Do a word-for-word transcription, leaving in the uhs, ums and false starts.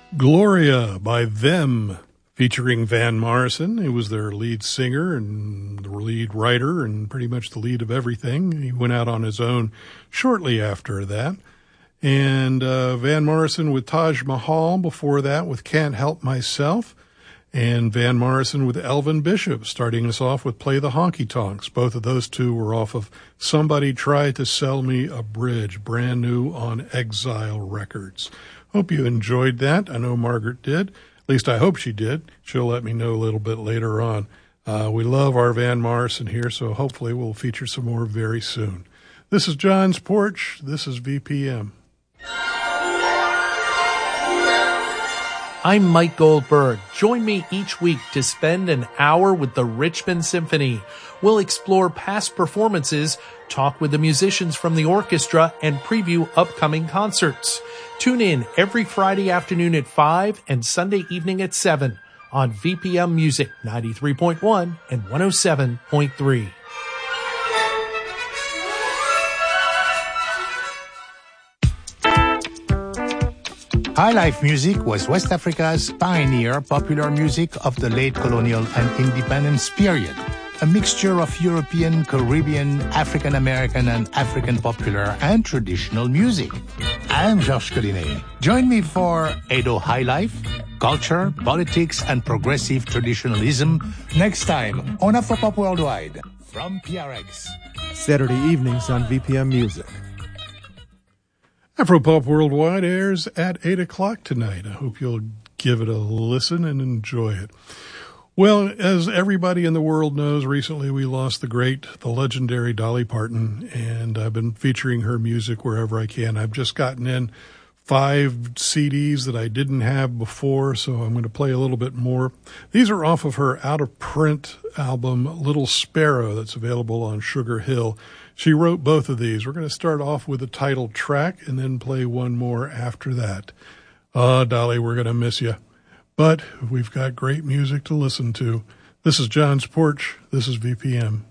Gloria by Them, featuring Van Morrison, who was their lead singer and the lead writer and pretty much the lead of everything. He went out on his own shortly after that. And uh, Van Morrison with Taj Mahal before that with Can't Help Myself. And Van Morrison with Elvin Bishop, starting us off with Play the Honky Tonks. Both of those two were off of Somebody Tried to Sell Me a Bridge, brand new on Exile Records. Hope you enjoyed that. I know Margaret did. At least I hope she did. She'll let me know a little bit later on. Uh, we love our Van Morrison here, so hopefully we'll feature some more very soon. This is John's Porch. This is V P M. I'm Mike Goldberg. Join me each week to spend an hour with the Richmond Symphony. We'll explore past performances, talk with the musicians from the orchestra, and preview upcoming concerts. Tune in every Friday afternoon at five and Sunday evening at seven on V P M Music ninety-three point one and one oh seven point three. High Life Music was West Africa's pioneer popular music of the late colonial and independence period. A mixture of European, Caribbean, African American, and African popular and traditional music. I'm Georges Collinet. Join me for Edo High Life, Culture, Politics, and Progressive Traditionalism next time on Afropop Worldwide from P R X. Saturday evenings on V P M Music. Afropop Worldwide airs at eight o'clock tonight. I hope you'll give it a listen and enjoy it. Well, as everybody in the world knows, recently we lost the great, the legendary Dolly Parton, and I've been featuring her music wherever I can. I've just gotten in five C Ds that I didn't have before, so I'm going to play a little bit more. These are off of her out-of-print album, Little Sparrow, that's available on Sugar Hill. She wrote both of these. We're going to start off with the title track and then play one more after that. Oh, Dolly, we're going to miss you. But we've got great music to listen to. This is John's Porch. This is V P M.